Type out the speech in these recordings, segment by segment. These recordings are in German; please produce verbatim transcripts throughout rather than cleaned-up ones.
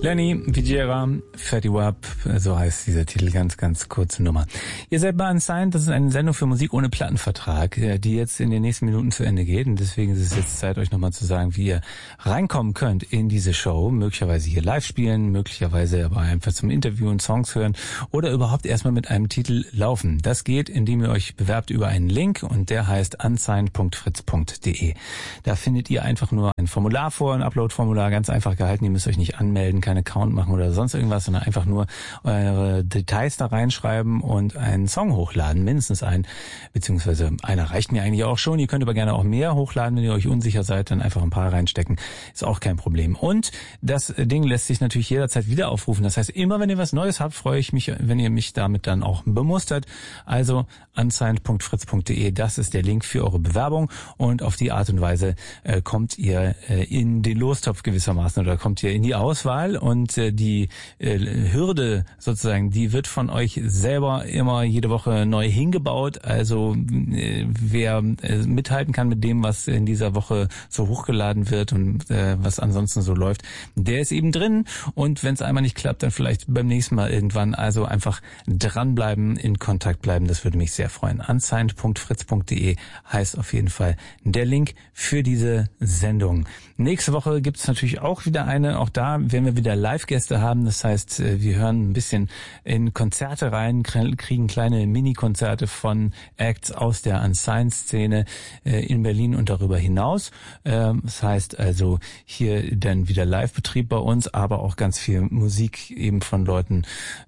Lenny Vigiera, Fatty Wap, so heißt dieser Titel, ganz, ganz kurze Nummer. Ihr seid bei Unsigned, das ist eine Sendung für Musik ohne Plattenvertrag, die jetzt in den nächsten Minuten zu Ende geht. Und deswegen ist es jetzt Zeit, euch nochmal zu sagen, wie ihr reinkommen könnt in diese Show. Möglicherweise hier live spielen, möglicherweise aber einfach zum Interview und Songs hören oder überhaupt erstmal mit einem Titel laufen. Das geht, indem ihr euch bewerbt über einen Link und der heißt unsigned punkt fritz punkt de. Da findet ihr einfach nur ein Formular vor, ein Upload-Formular, ganz einfach gehalten. Ihr müsst euch nicht anmelden, keinen Account machen oder sonst irgendwas, sondern einfach nur eure Details da reinschreiben und einen Song hochladen, mindestens einen, beziehungsweise einer reicht mir eigentlich auch schon. Ihr könnt aber gerne auch mehr hochladen, wenn ihr euch unsicher seid, dann einfach ein paar reinstecken, ist auch kein Problem. Und das Ding lässt sich natürlich jederzeit wieder aufrufen. Das heißt, immer wenn ihr was Neues habt, freue ich mich, wenn ihr mich damit dann auch bemustert. Also unsigned punkt fritz punkt de, das ist der Link für eure Bewerbung und auf die Art und Weise äh, kommt ihr äh, in den Lostopf gewissermaßen oder kommt ihr in die Auswahl. Und äh, die äh, Hürde sozusagen, die wird von euch selber immer jede Woche neu hingebaut. Also äh, wer äh, mithalten kann mit dem, was in dieser Woche so hochgeladen wird und äh, was ansonsten so läuft, der ist eben drin. Und wenn es einmal nicht klappt, dann vielleicht beim nächsten Mal irgendwann. Also einfach dranbleiben, in Kontakt bleiben, das würde mich sehr freuen. unsigned punkt fritz punkt de heißt auf jeden Fall der Link für diese Sendung. Nächste Woche gibt es natürlich auch wieder eine. Auch da werden wir wieder Live-Gäste haben. Das heißt, wir hören ein bisschen in Konzerte rein, kriegen kleine Mini-Konzerte von Acts aus der Unsigned-Szene in Berlin und darüber hinaus. Das heißt also hier dann wieder Live-Betrieb bei uns, aber auch ganz viel Musik eben von Leuten,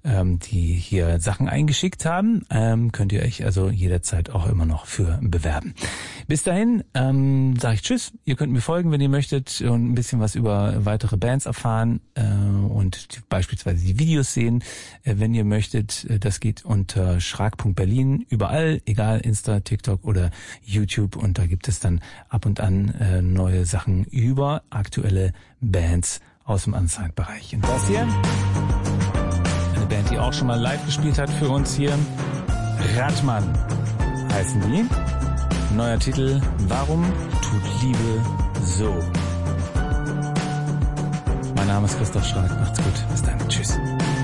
die hier Sachen eingeschickt haben. Könnt ihr euch also jederzeit auch immer noch für bewerben. Bis dahin ähm, sage ich Tschüss. Ihr könnt mir folgen, wenn ihr möchtet und ein bisschen was über weitere Bands erfahren äh, und die, beispielsweise die Videos sehen, äh, wenn ihr möchtet. Äh, das geht unter schrag punkt berlin, überall, egal Insta, TikTok oder YouTube. Und da gibt es dann ab und an äh, neue Sachen über aktuelle Bands aus dem Unsigned-Bereich. Und das hier, eine Band, die auch schon mal live gespielt hat für uns hier, Radmann heißen die. Neuer Titel, Warum tut Liebe so? Mein Name ist Christoph Schrag, macht's gut, bis dann, tschüss.